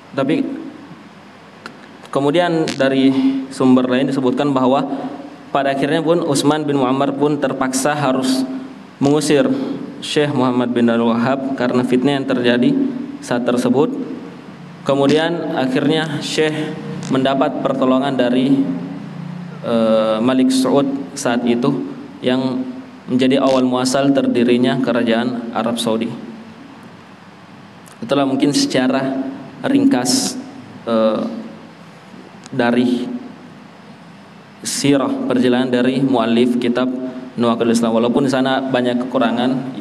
Tapi kemudian dari sumber lain disebutkan bahwa pada akhirnya pun Utsman bin Mu'ammar pun terpaksa harus mengusir Syekh Muhammad bin Abdul Wahhab karena fitnah yang terjadi saat tersebut. Kemudian akhirnya Syekh mendapat pertolongan dari Malik Saud saat itu yang menjadi awal muasal terdirinya kerajaan Arab Saudi. Itulah mungkin secara ringkas dari sirah perjalanan dari muallif kitab Nuwaqidul Islam, walaupun di sana banyak kekurangan.